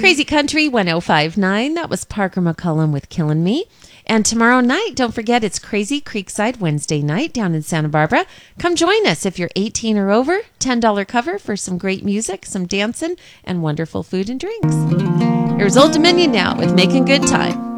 Crazy Country 1059. That was Parker McCullum with Killin' Me. And tomorrow night, don't forget, it's Crazy Creekside Wednesday night down in Santa Barbara. Come join us if you're 18 or over. $10 cover for some great music, some dancing, and wonderful food and drinks. Here's Old Dominion now with Making Good Time.